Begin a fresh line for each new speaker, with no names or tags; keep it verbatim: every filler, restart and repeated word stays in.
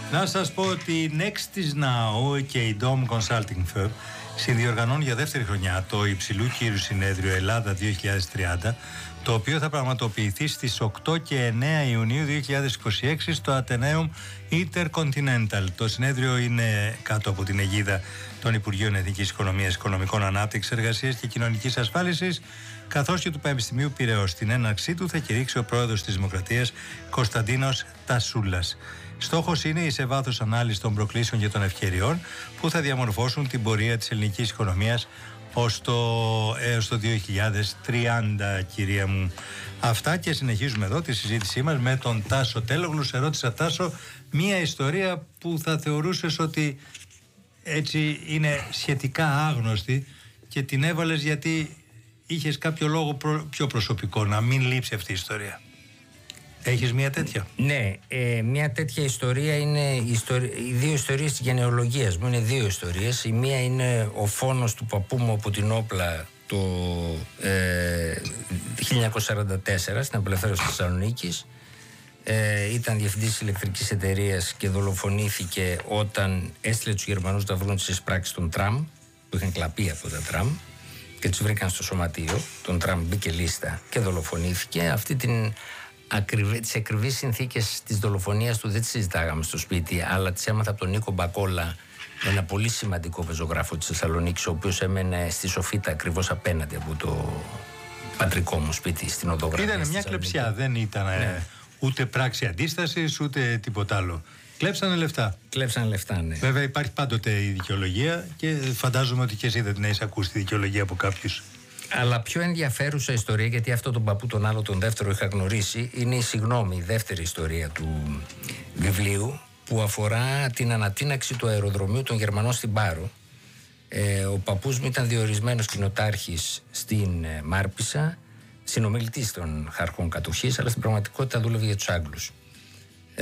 Να σας πω ότι η Next is Now και η Dom Consulting Firm συνδιοργανώνουν για δεύτερη χρονιά το υψηλού κύρου συνέδριο Ελλάδα δύο χιλιάδες τριάντα, το οποίο θα πραγματοποιηθεί στις οκτώ και εννέα Ιουνίου δύο χιλιάδες είκοσι έξι στο Atheneum Intercontinental. Το συνέδριο είναι κάτω από την αιγίδα των Υπουργείων Εθνικής Οικονομίας, Οικονομικών Ανάπτυξης, Εργασίας και Κοινωνικής Ασφάλισης, καθώς και του Πανεπιστημίου Πειραιώς. Στην έναρξή του θα κηρύξει ο πρόεδρος της Δημοκρατίας, Κωνσταντίνος Τασούλας. Στόχος είναι η σε βάθος ανάλυση των προκλήσεων και των ευκαιριών που θα διαμορφώσουν την πορεία της ελληνικής οικονομίας ως το, έως το δύο χιλιάδες τριάντα, κυρία μου. Αυτά, και συνεχίζουμε εδώ τη συζήτησή μας με τον Τάσο Τέλογλου. Σε ρώτησα, Τάσο, μία ιστορία που θα θεωρούσες ότι έτσι είναι σχετικά άγνωστη και την έβαλες γιατί είχες κάποιο λόγο προ, πιο προσωπικό να μην λείψει αυτή η ιστορία. Έχεις μία τέτοια?
Ναι, ε, μία τέτοια ιστορία είναι η, ιστορία, οι δύο ιστορίες της γενεολογίας μου. Είναι δύο ιστορίες. Η μία είναι ο φόνος του παππού μου από την Όπλα το ε, χίλια εννιακόσια σαράντα τέσσερα στην απελευθέρωση της Θεσσαλονίκης. Ε, ήταν διευθυντής ηλεκτρικής εταιρείας και δολοφονήθηκε όταν έστειλε τους Γερμανούς να βρουν τις εισπράξεις των τραμ, που είχαν κλαπεί από τα τραμ, και τους βρήκαν στο σωματείο. Τον τραμ μπήκε λίστα και δολοφονήθηκε. Αυτή την Ακριβ... τις ακριβείς συνθήκες της δολοφονίας του δεν τις συζητάγαμε στο σπίτι, αλλά τις έμαθα από τον Νίκο Μπακόλα, ένα πολύ σημαντικό πεζογράφο της Θεσσαλονίκης, ο οποίος έμενε στη Σοφίτα ακριβώς απέναντι από το πατρικό μου σπίτι στην Οδογραφία.
Ήταν μια κλεψιά, δεν ήταν ναι. ούτε πράξη αντίστασης ούτε τίποτα άλλο. Κλέψανε λεφτά.
Κλέψανε λεφτά, ναι.
Βέβαια υπάρχει πάντοτε η δικαιολογία και φαντάζομαι ότι και εσύ δεν την έχεις ακούσει τη δικαιολογία από κάποιους.
Αλλά πιο ενδιαφέρουσα ιστορία, γιατί αυτό τον παππού τον άλλο τον δεύτερο είχα γνωρίσει, είναι η συγγνώμη, η δεύτερη ιστορία του βιβλίου, που αφορά την ανατείναξη του αεροδρομίου των Γερμανών στην Πάρο. Ε, ο παππούς μου ήταν διορισμένος κοινοτάρχης στην ε, Μάρπισσα, συνομιλητής των αρχών κατοχής, αλλά στην πραγματικότητα δούλευε για τους Άγγλους.